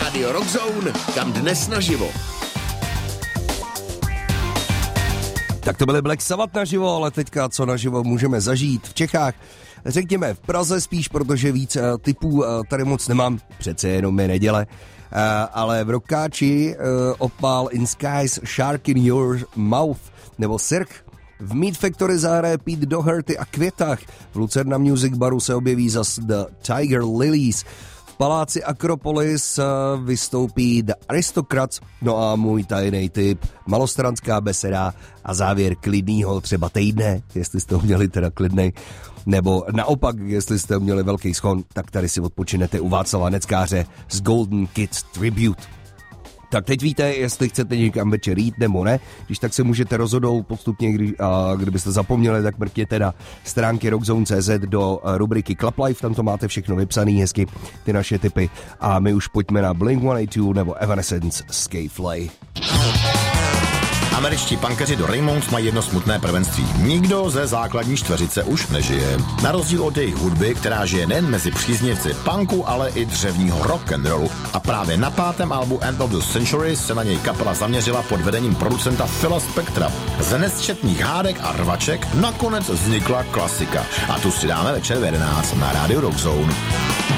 Rádio Rockzone, kam dnes naživo. Tak to byly Black Sabbath naživo, ale teďka co naživo můžeme zažít v Čechách? Řekněme v Praze spíš, protože víc typů tady moc nemám, přece jenom je neděle. Ale v Rockáči opál In Skies, Shark in Your Mouth nebo Cirque. V Meat Factory zahraje Pete Doherty a Květách. V Lucerna Music Baru se objeví zas The Tiger Lilies. V paláci Akropolis vystoupí The Aristocrats. No a můj tajný tip, malostranská beseda a závěr klidnýho třeba týdne, jestli jste ho měli teda klidnej. Nebo naopak, jestli jste měli velký schon, tak tady si odpočinete u Václava Neckáře z Golden Kids Tribute. Tak teď víte, jestli chcete někam večer jít nebo ne. Když tak se můžete rozhodnout postupně, kdybyste zapomněli, tak mrkněte na stránky rockzone.cz do rubriky Club Life, tam to máte všechno vypsaný hezky, ty naše tipy. A my už pojďme na Blink-182 nebo Evanescence Scafley. Američtí punkeři do Raymonds mají jedno smutné prvenství. Nikdo ze základní čtveřice už nežije. Na rozdíl od jejich hudby, která žije nejen mezi příznivci punku, ale i dřevního rock'n'rollu. A právě na 5. albu End of the Century se na něj kapela zaměřila pod vedením producenta Phila Spectra. Z nesčetných hádek a rvaček nakonec vznikla klasika. A tu si dáme večer v 11 na rádiu Rockzone.